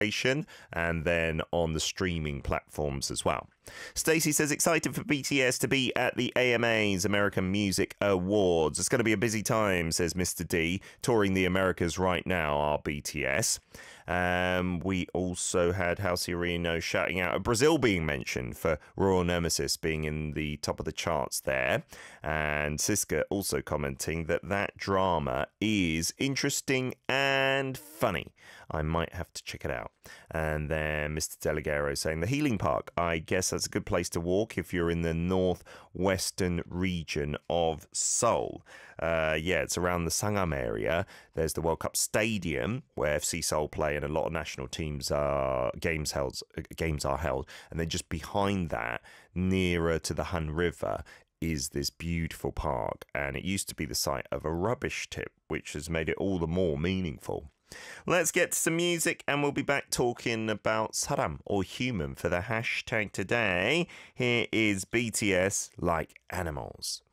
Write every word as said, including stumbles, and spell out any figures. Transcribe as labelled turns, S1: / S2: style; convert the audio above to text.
S1: and then on the streaming platforms as well. Stacey says, excited for B T S to be at the A M As, American Music Awards. It's going to be a busy time, says Mister D. Touring the Americas right now are B T S. Um, we also had Halsey Reno shouting out Brazil being mentioned for Royal Nemesis being in the top of the charts there. And Siska also commenting that that drama is interesting and funny. I might have to check it out. And then Mister Delegaro saying the Healing Park, I guess that's a good place to walk if you're in the northwestern region of Seoul. Uh, yeah, it's around the Sangam area. There's the World Cup Stadium where F C Seoul play and a lot of national teams are games held. Games are held, and then just behind that, nearer to the Han River, is this beautiful park, and it used to be the site of a rubbish tip, which has made it all the more meaningful. Let's get to some music and we'll be back talking about Saram or human for the hashtag today. Here is B T S, Like Animals.